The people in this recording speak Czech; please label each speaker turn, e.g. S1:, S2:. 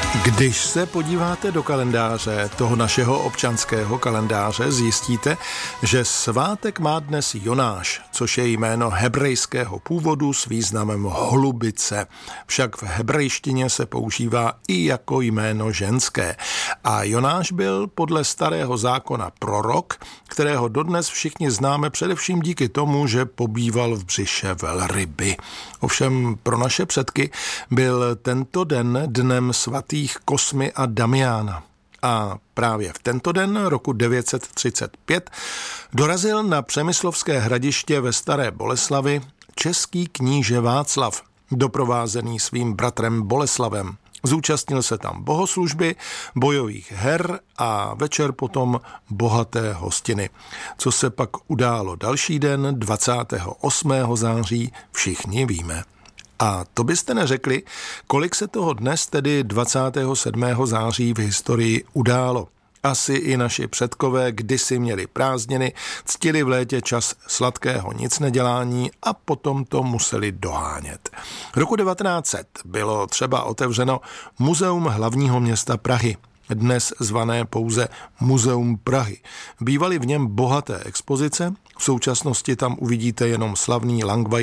S1: Když se podíváte do kalendáře, toho našeho občanského kalendáře, zjistíte, že svátek má dnes Jonáš, což je jméno hebrejského původu s významem holubice. Však v hebrejštině se používá i jako jméno ženské. A Jonáš byl podle starého zákona prorok, kterého dodnes všichni známe především díky tomu, že pobýval v břiše velryby. Ovšem pro naše předky byl tento den dnem svatých Kosmy a Damiána. A právě v tento den roku 935 dorazil na Přemyslovské hradiště ve Staré Boleslavi český kníže Václav, doprovázený svým bratrem Boleslavem. Zúčastnil se tam bohoslužby, bojových her a večer potom bohaté hostiny. Co se pak událo další den, 28. září, všichni víme. A to byste neřekli, kolik se toho dnes, tedy 27. září v historii událo. Asi i naši předkové kdysi měli prázdniny, ctili v létě čas sladkého nicnedělání a potom to museli dohánět. Roku 1900 bylo třeba otevřeno Muzeum hlavního města Prahy, dnes zvané pouze Muzeum Prahy. Bývaly v něm bohaté expozice, v současnosti tam uvidíte jenom slavný Langweiler